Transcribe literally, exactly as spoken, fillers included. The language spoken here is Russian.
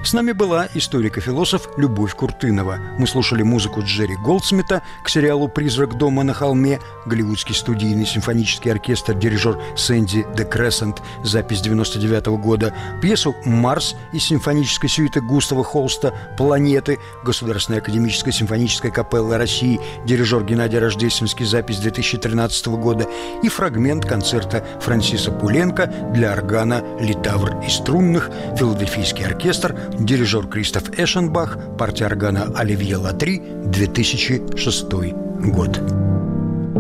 С нами была историк-философ Любовь Куртынова. Мы слушали музыку Джерри Голдсмита к сериалу «Призрак дома на холме», голливудский студийный симфонический оркестр, дирижер Сэнди де Крессент, запись девяносто девятого года, пьесу «Марс» из симфонической сюиты Густава Холста «Планеты», Государственная академическая симфоническая капелла России, дирижер Геннадий Рождественский, запись две тысячи тринадцатого года, и фрагмент концерта Франсиса Пуленко для органа, литавр и струнных, филадельфийский оркестр, дирижер Кристоф Эшенбах, партия органа Оливье Латри, две тысячи шестой год.